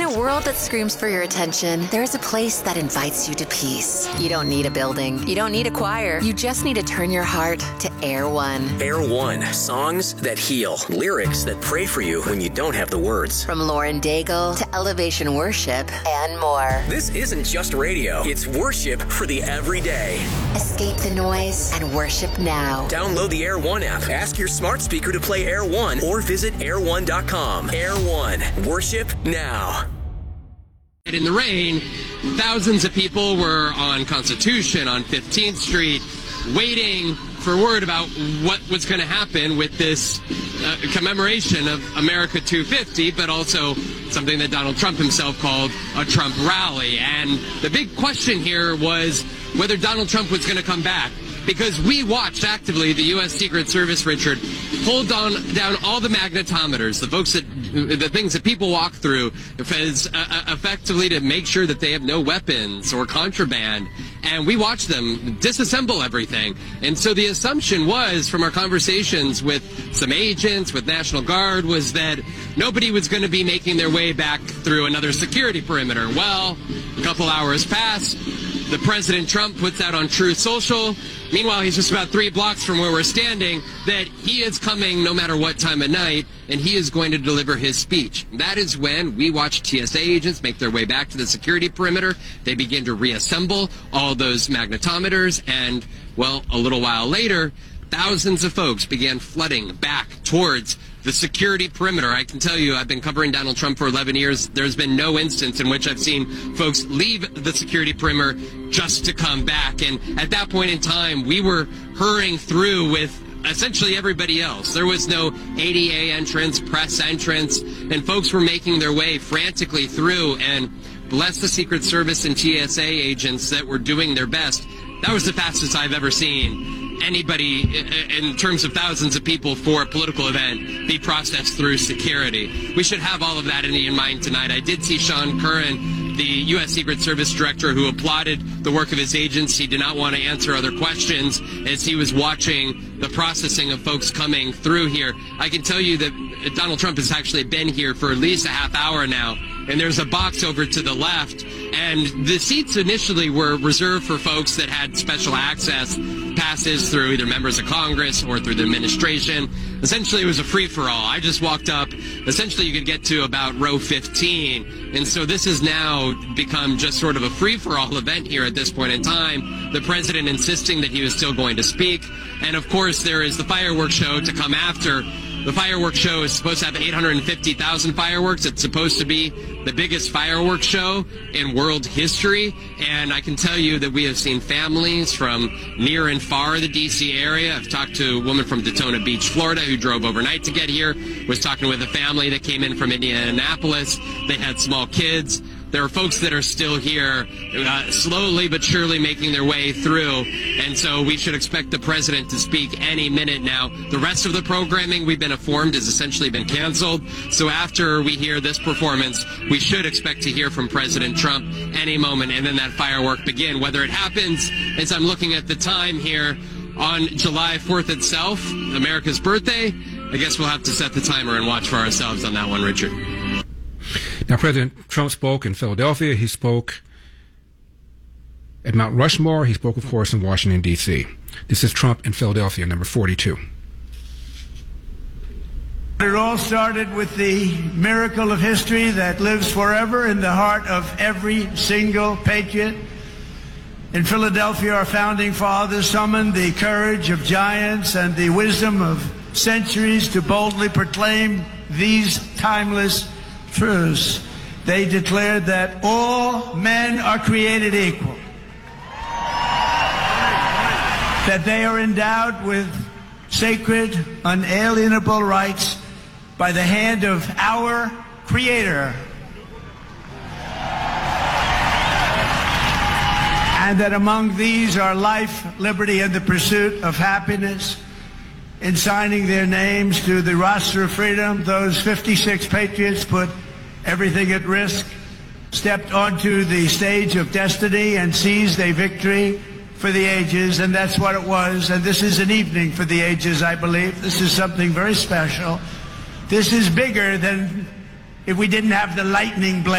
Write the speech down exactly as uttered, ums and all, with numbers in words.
a world that screams for your attention, there's a place that invites you to peace. You don't need a building. You don't need a choir. You just need to turn your heart to Air One. Air One. Songs that heal. Lyrics that pray for you when you don't have the words. From Lauren Daigle to Elevation Worship and more. This isn't just radio. It's worship for the everyday. Escape the noise and worship now. Download the Air One app. Ask your smart speaker to play Air One or visit air one dot com. Air One. Worship now. In the rain, thousands of people were on Constitution, on fifteenth Street, waiting for word about what was going to happen with this uh, commemoration of America two fifty, but also something that Donald Trump himself called a Trump rally. And the big question here was whether Donald Trump was going to come back. Because we watched actively the U S Secret Service, Richard, pull down, down all the magnetometers, the folks that, the things that people walk through, as, uh, effectively to make sure that they have no weapons or contraband. And we watched them disassemble everything. And so the assumption was, from our conversations with some agents, with National Guard, was that nobody was going to be making their way back through another security perimeter. Well, a couple hours pass. The President Trump puts out on Truth Social. Meanwhile, he's just about three blocks from where we're standing, that he is coming no matter what time of night, and he is going to deliver his speech. That is when we watch T S A agents make their way back to the security perimeter. They begin to reassemble all those magnetometers, and, well, a little while later, thousands of folks began flooding back towards the security perimeter. I can tell you, I've been covering Donald Trump for eleven years. There's been no instance in which I've seen folks leave the security perimeter just to come back. And at that point in time, we were hurrying through with essentially everybody else. There was no A D A entrance, press entrance, and folks were making their way frantically through. And bless the Secret Service and T S A agents that were doing their best. That was the fastest I've ever seen anybody, in terms of thousands of people for a political event, be processed through security. We should have all of that in mind tonight. I did see Sean Curran, the U S Secret Service director, who applauded the work of his agents. He did not want to answer other questions as he was watching the processing of folks coming through here. I can tell you that Donald Trump has actually been here for at least a half hour now, and there's a box over to the left, and the seats initially were reserved for folks that had special access passes through either members of Congress or through the administration. Essentially, it was a free-for-all. I just walked up. Essentially, you could get to about row fifteen, and so this has now become just sort of a free-for-all event here at this point in time. The president insisting that he was still going to speak, and of course, there is the fireworks show to come after. The fireworks show is supposed to have eight hundred fifty thousand fireworks. It's supposed to be the biggest fireworks show in world history. And I can tell you that we have seen families from near and far the D C area. I've talked to a woman from Daytona Beach, Florida, who drove overnight to get here. Was talking with a family that came in from Indianapolis. They had small kids. There are folks that are still here, uh, slowly but surely making their way through, and so we should expect the president to speak any minute now. The rest of the programming, we've been informed, has essentially been canceled, so after we hear this performance, we should expect to hear from President Trump any moment, and then that firework begin. Whether it happens, as I'm looking at the time here, on July fourth itself, America's birthday, I guess we'll have to set the timer and watch for ourselves on that one, Richard. Now, President Trump spoke in Philadelphia. He spoke at Mount Rushmore. He spoke, of course, in Washington, D C This is Trump in Philadelphia, number forty-two. It all started with the miracle of history that lives forever in the heart of every single patriot. In Philadelphia, our founding fathers summoned the courage of giants and the wisdom of centuries to boldly proclaim these timeless truths. They declared that all men are created equal, that they are endowed with sacred, unalienable rights by the hand of our Creator, and that among these are life, liberty, and the pursuit of happiness. In signing their names to the roster of freedom, those fifty-six patriots put everything at risk, stepped onto the stage of destiny, and seized a victory for the ages, and that's what it was. And this is an evening for the ages, I believe. This is something very special. This is bigger than if we didn't have the lightning blade.